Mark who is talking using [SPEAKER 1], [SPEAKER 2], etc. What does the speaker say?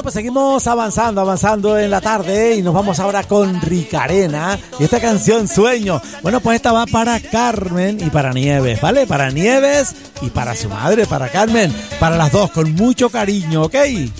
[SPEAKER 1] pues seguimos avanzando en la tarde y nos vamos ahora con Ricarena y esta canción Sueño. Bueno, pues esta va para Carmen y para Nieves, ¿vale? Para Nieves y para su madre, para Carmen, para las dos, con mucho cariño, ¿ok?